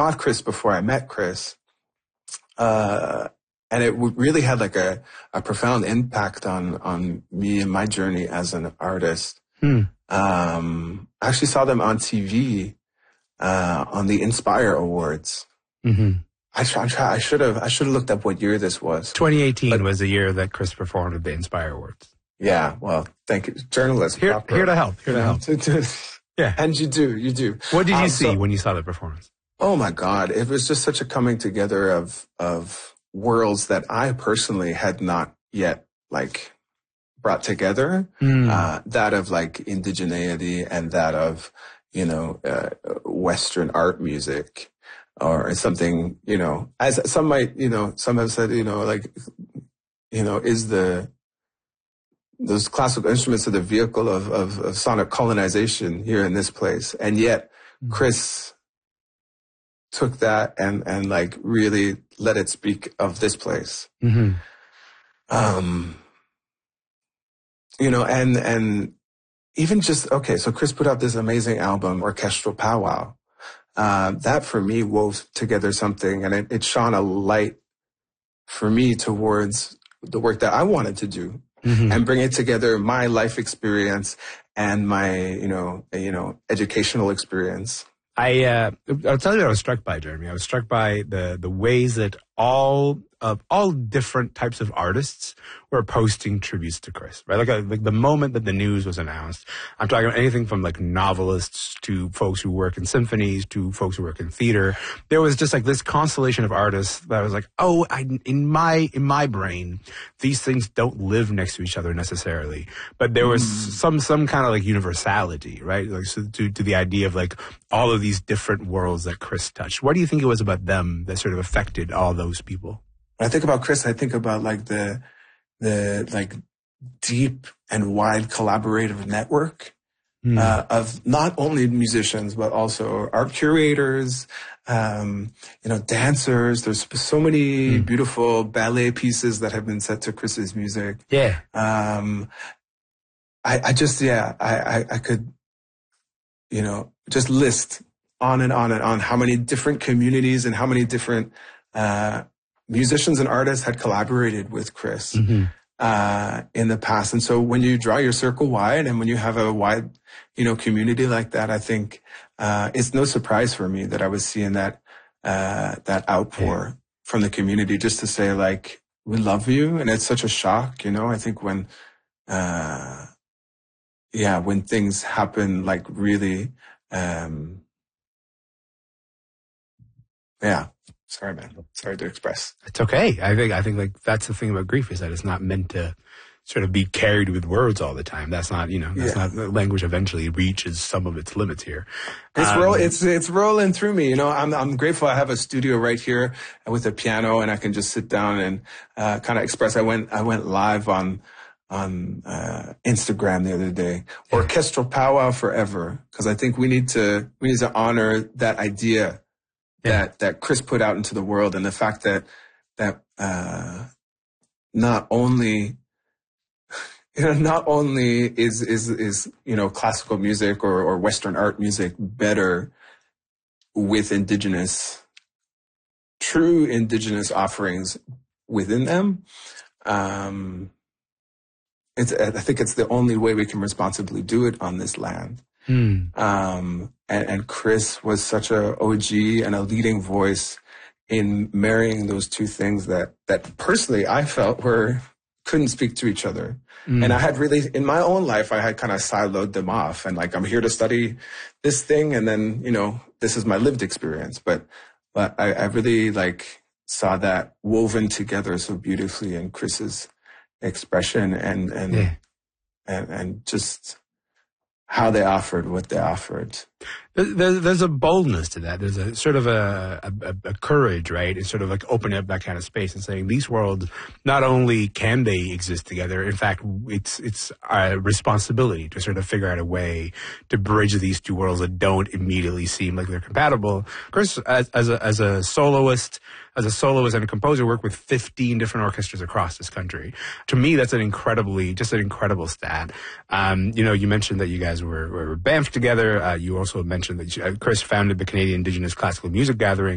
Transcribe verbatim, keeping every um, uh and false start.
saw Chris before I met Chris. Uh, and it really had like a, a profound impact on, on me and my journey as an artist. Hmm. Um, I actually saw them on T V, uh, on the Inspire Awards. Mm-hmm. I, try, I, try, I should have, I should have looked up what year this was. twenty eighteen but, was the year that Chris performed at the Inspire Awards. Yeah. Well, thank you. Journalist. Here, here to help. Here to help. To, to, yeah. And you do, you do. What did you um, see so, when you saw the performance? Oh my God. It was just such a coming together of, of worlds that I personally had not yet like brought together. Mm. Uh, that of like indigeneity and that of, you know, uh, Western art music or something, you know, as some might, you know, some have said, you know, like, you know, is the, those classical instruments are the vehicle of, of, of sonic colonization here in this place. And yet Chris took that and, and like really let it speak of this place. Mm-hmm. Um, you know, and, and even just, okay, so Chris put out this amazing album, Orchestral Powwow. Uh, that for me wove together something and it, it shone a light for me towards the work that I wanted to do. Mm-hmm. And bring it together, my life experience and my, you know, you know, educational experience. I, uh, I'll tell you what I was struck by, Jeremy. I was struck by the, the ways that all of all different types of artists were posting tributes to Chris, right? Like, a, like the moment that the news was announced, I'm talking about anything from like novelists to folks who work in symphonies to folks who work in theater. There was just like this constellation of artists that was like, oh, I, in my, in my brain, these things don't live next to each other necessarily, but there was mm. some, some kind of like universality, right? Like so to, to the idea of like all of these different worlds that Chris touched. What do you think it was about them that sort of affected all those people? When I think about Chris, I think about like the, the like deep and wide collaborative network mm. uh, of not only musicians, but also art curators, um, you know, dancers. There's so many mm. beautiful ballet pieces that have been set to Chris's music. Yeah. Um, I, I just, yeah, I, I, I could, you know, just list on and on and on how many different communities and how many different, uh, musicians and artists had collaborated with Chris mm-hmm. uh, in the past. And so when you draw your circle wide and when you have a wide, you know, community like that, I think uh, it's no surprise for me that I was seeing that uh, that outpour yeah. from the community just to say, like, we love you. And it's such a shock, you know, I think when, uh, yeah, when things happen, like really, um, yeah. Sorry, man. Sorry to express. It's okay. I think I think like that's the thing about grief is that it's not meant to sort of be carried with words all the time. That's not, you know, that's yeah. not the language eventually reaches some of its limits here. It's um, roll, it's it's rolling through me. You know, I'm I'm grateful I have a studio right here with a piano and I can just sit down and uh, kind of express. I went I went live on on uh, Instagram the other day. Yeah. Orchestral Powwow Forever, because I think we need to we need to honor that idea. Yeah. That that Chris put out into the world, and the fact that that uh, not only you know not only is is is you know classical music or, or Western art music better with indigenous true indigenous offerings within them. Um, it's I think it's the only way we can responsibly do it on this land. Hmm. Um, and, and Chris was such a O G and a leading voice in marrying those two things that, that personally I felt were, couldn't speak to each other. Mm. And I had really, in my own life, I had kind of siloed them off and like, I'm here to study this thing. And then, you know, this is my lived experience. But, but I, I really like saw that woven together so beautifully in Chris's expression and, and, yeah. and, and just how they offered what they offered. There's, there's a boldness to that. There's a sort of a, a, a courage, right? It's sort of like opening up that kind of space and saying these worlds, not only can they exist together, in fact, it's it's a responsibility to sort of figure out a way to bridge these two worlds that don't immediately seem like they're compatible. Chris, as, as, a, as a soloist, as a soloist and a composer, worked with fifteen different orchestras across this country. To me, that's an incredibly, just an incredible stat. Um, you know, you mentioned that you guys were, were B A M F together. Uh, you also mentioned that you, uh, Chris founded the Canadian Indigenous Classical Music Gathering.